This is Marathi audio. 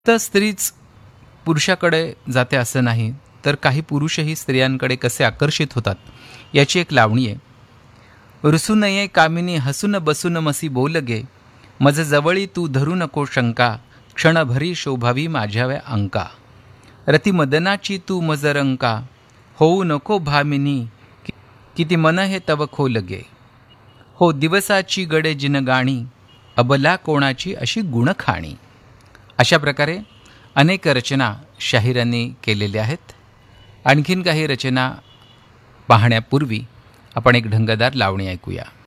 तर स्त्रीच पुरुषाकडे जाते असं नाही, तर काही पुरुषही स्त्रियांकडे कसे आकर्षित होतात याची एक लावणी आहे. रुसू नये कामिनी हसून बसून मसी बोल गे, मज जवळी तू धरू नको शंका, क्षणभरी शोभावी माझ्याव्या अंका. रती मदनाची तू मज रंका, होऊ नको भामिनी, किती मन हे तव खोल गे. हो दिवसाची गडे जिनगाणी, अबला कोणाची अशी गुणखाणी. अशा प्रकारे अनेक रचना शाहिरांनी केलेल्या आहेत. आणखीन काही रचना पाहण्यापूर्वी आपण एक ढंगदार लावणी ऐकूया.